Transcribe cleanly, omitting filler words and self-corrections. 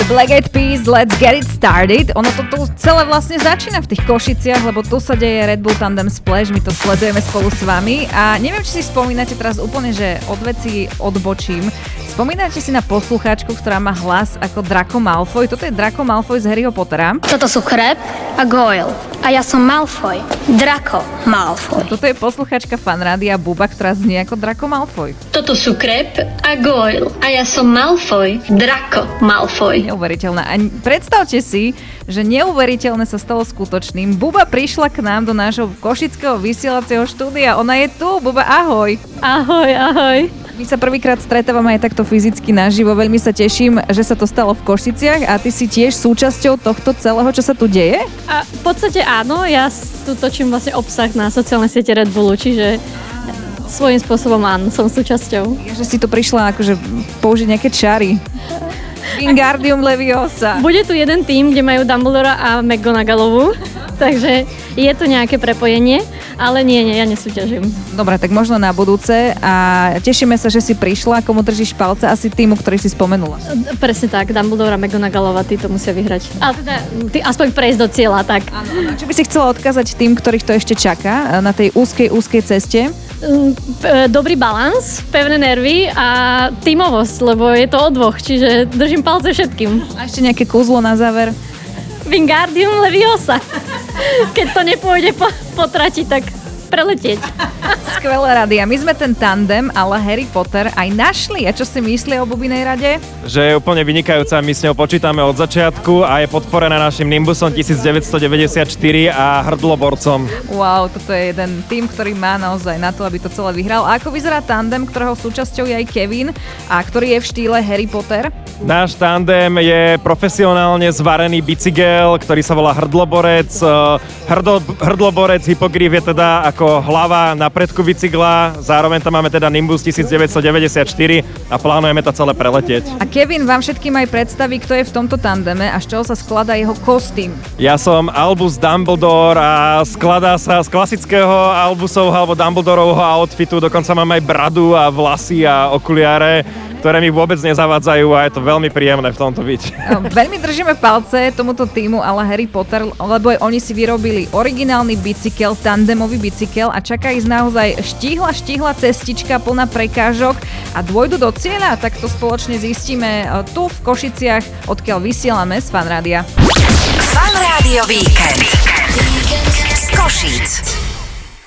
Black Eyed Peas, Let's Get It Started. Ono to tu celé vlastne začína v tých Košiciach, lebo tu sa deje Red Bull Tandem Splash, my to sledujeme spolu s vami a neviem, či si spomínate teraz úplne, že od veci odbočím. Spomínate si na poslucháčku, ktorá má hlas ako Draco Malfoy? Toto je Draco Malfoy z Harryho Pottera. Toto sú Crab a Goyle. A ja som Malfoy. Draco Malfoy. Toto je poslucháčka fanrádia Buba, ktorá znie ako Draco Malfoy. Toto sú Crab a Goyle. A ja som Malfoy. Draco Malfoy. Neuveriteľné. A predstavte si, že neuveriteľné sa stalo skutočným. Buba prišla k nám do nášho košického vysielacieho štúdia. Ona je tu. Buba, ahoj. Ahoj, ahoj. My sa prvýkrát stretávame aj takto fyzicky naživo. Veľmi sa teším, že sa to stalo v Košiciach a ty si tiež súčasťou tohto celého, čo sa tu deje? A v podstate áno, ja tu točím vlastne obsah na sociálnej siete Red Bullu, čiže svojím spôsobom áno, som súčasťou. Že si tu prišla akože použiť nejaké čary. Wingardium Leviosa. Bude tu jeden tím, kde majú Dumbledora a McGonagallovú, takže je tu nejaké prepojenie, ale nie, ja nesúťažím. Dobre, tak možno na budúce a tešíme sa, že si prišla, komu držíš palce, asi týmu, ktorý si spomenula. Presne tak, Dumbledore a McGonagallova, tí to musia vyhrať. Ale teda aspoň prejsť do cieľa, tak. Áno. Čo by si chcela odkázať tým, ktorých to ešte čaká na tej úzkej ceste? Dobrý balans, pevné nervy a tímovosť, lebo je to o dvoch, čiže držím palce všetkým. A ešte nejaké kúzlo na záver? Wingardium Leviosa. Keď to nepôjde po trati, tak preletieť. Skvelé rady. A my sme ten tandem ale Harry Potter aj našli. A čo si myslí o Bubinej rade? Že je úplne vynikajúca, my s ňou počítame od začiatku a je podporená našim Nimbusom 1994 a hrdloborcom. Wow, toto je jeden tým, ktorý má naozaj na to, aby to celé vyhral. A ako vyzerá tandem, ktorého súčasťou je aj Kevin a ktorý je v štýle Harry Potter? Náš tandem je profesionálne zvarený bicykel, ktorý sa volá hrdloborec. Hrdloborec Hypogryf je teda ako hlava na predku bicykla, zároveň tam máme teda Nimbus 1994 a plánujeme to celé preletieť. A Kevin vám všetkým aj predstaví, kto je v tomto tandeme a z čoho sa skladá jeho kostým. Ja som Albus Dumbledore a skladá sa z klasického Albusovho alebo Dumbledorovho outfitu, dokonca mám aj bradu a vlasy a okuliare, ktoré mi vôbec nezavádzajú a je to veľmi príjemné v tomto byť. Veľmi držíme palce tomuto týmu ale Harry Potter, lebo aj oni si vyrobili originálny bicykel, tandemový bicykel a čaká ich naozaj štíhla cestička plná prekážok a dôjdu do cieľa, tak to spoločne zistíme tu v Košiciach, odkiaľ vysielame z Fanrádia. Fanrádio Víkend z Košíc.